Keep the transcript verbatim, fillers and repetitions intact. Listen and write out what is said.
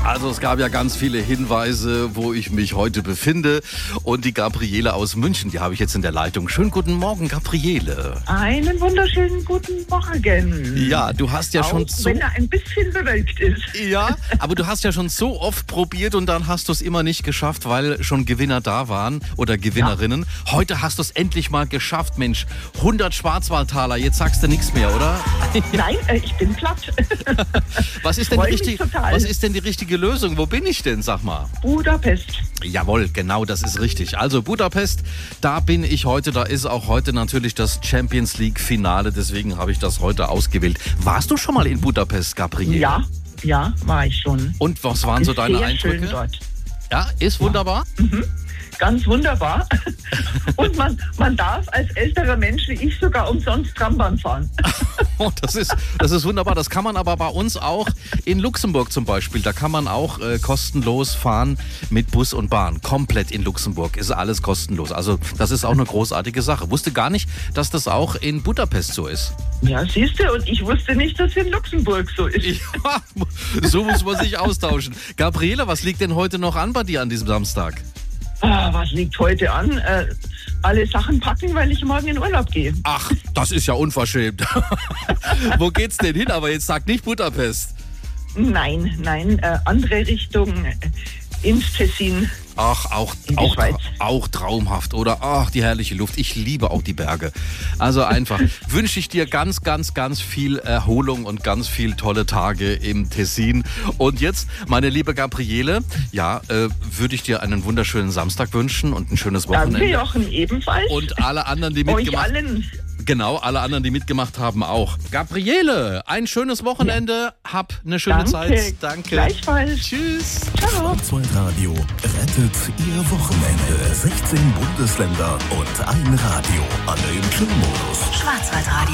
Also es gab ja ganz viele Hinweise, wo ich mich heute befinde. Und die Gabriele aus München, die habe ich jetzt in der Leitung. Schönen guten Morgen, Gabriele. Einen wunderschönen guten Morgen. Ja, du hast ja Auch schon so... wenn er ein bisschen bewölkt ist. Ja, aber du hast ja schon so oft probiert und dann hast du es immer nicht geschafft, weil schon Gewinner da waren oder Gewinnerinnen. Ja. Heute hast du es endlich mal geschafft, Mensch. hundert Schwarzwaldtaler, jetzt sagst du nichts mehr, oder? Nein, äh, ich bin platt. Was ist denn die richtige, total. was ist denn die richtige Lösung? Wo bin ich denn, sag mal? Budapest. Jawohl, genau, das ist richtig. Also Budapest, da bin ich heute, da ist auch heute natürlich das Champions League Finale, deswegen habe ich das heute ausgewählt. Warst du schon mal in Budapest, Gabriele? Ja, ja, war ich schon. Und was waren ist so deine sehr Eindrücke? Schön dort. Ja, ist wunderbar? Ja. Mhm. Ganz wunderbar. Und man, man darf als älterer Mensch wie ich sogar umsonst Trambahn fahren. Oh, das ist, das ist wunderbar. Das kann man aber bei uns auch in Luxemburg zum Beispiel. Da kann man auch äh, kostenlos fahren mit Bus und Bahn. Komplett in Luxemburg ist alles kostenlos. Also das ist auch eine großartige Sache. Wusste gar nicht, dass das auch in Budapest so ist. Ja, siehst du, und ich wusste nicht, dass in Luxemburg so ist. Ja, so muss man sich austauschen. Gabriele, was liegt denn heute noch an bei dir an diesem Samstag? Ah, was liegt heute an? Äh, alle Sachen packen, weil ich morgen in Urlaub gehe. Ach, das ist ja unverschämt. Wo geht's denn hin? Aber jetzt sag nicht Budapest. Nein, nein, äh, andere Richtung, äh, ins Tessin. Ach, auch, auch, auch traumhaft, oder? Ach, die herrliche Luft. Ich liebe auch die Berge. Also einfach wünsche ich dir ganz, ganz, ganz viel Erholung und ganz viel tolle Tage im Tessin. Und jetzt, meine liebe Gabriele, ja, äh, würde ich dir einen wunderschönen Samstag wünschen und ein schönes Wochenende. Danke, Jochen, ebenfalls. Und alle anderen, die Euch mitgemacht haben. allen. Genau, alle anderen, die mitgemacht haben, auch. Gabriele, ein schönes Wochenende. Ja. Hab eine schöne Danke. Zeit. Danke. Gleichfalls. Tschüss. Ciao. Schwarzwaldradio rettet Ihr Wochenende. sechzehn Bundesländer und ein Radio. Alle im Kill-Modus. Schwarzwaldradio.